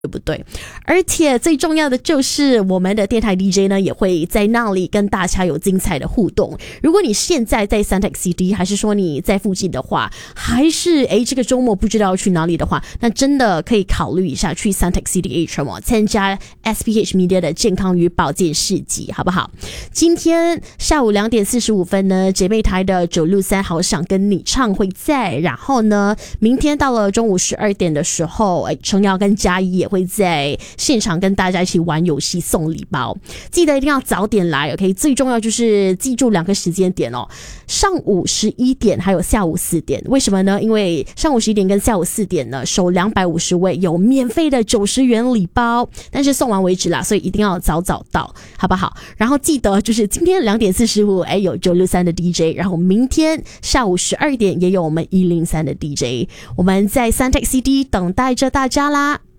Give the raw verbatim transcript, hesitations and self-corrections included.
对不对？而且最重要的就是我们的电台 D J 呢也会在那里跟大家有精彩的互动。如果你现在在 Suntec C D 还是说你在附近的话，还是诶这个周末不知道要去哪里的话，那真的可以考虑一下去 Suntec C D H M 参加 S P H Media 的健康与保健市集，好不好？今天下午两点四十五分呢，姐妹台的九六三好想跟你唱会在，然后呢明天到了中午十二点的时候，诶程瑶跟嘉怡也会在现场跟大家一起玩游戏送礼包，记得一定要早点来 OK， 最重要就是记住两个时间点哦，上午十一点还有下午四点。为什么呢？因为上午十一点跟下午四点呢，首两百五十位有免费的九十元礼包，但是送完为止啦，所以一定要早早到，好不好？然后记得就是今天两点四十五哎有九六三的 D J， 然后明天下午十二点也有我们一零三的 D J， 我们在 Suntec C D 等待着大家啦。